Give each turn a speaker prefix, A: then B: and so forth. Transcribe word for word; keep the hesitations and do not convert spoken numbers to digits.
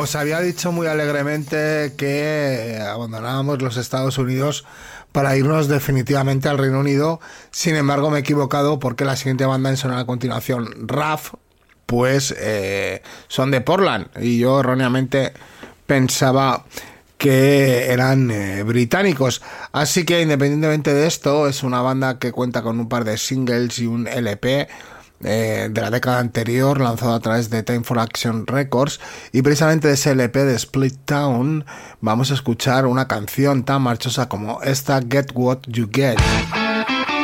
A: os había dicho muy alegremente que abandonábamos los Estados Unidos para irnos definitivamente al Reino Unido. Sin embargo, me he equivocado porque la siguiente banda en sonar a continuación, R A F, pues eh, son de Portland. Y yo erróneamente pensaba que eran eh, británicos. Así que, independientemente de esto, es una banda que cuenta con un par de singles y un L P eh, de la década anterior, lanzado a través de Time for Action Records, y precisamente de ese L P de Split Town vamos a escuchar una canción tan marchosa como esta, Get What You Get.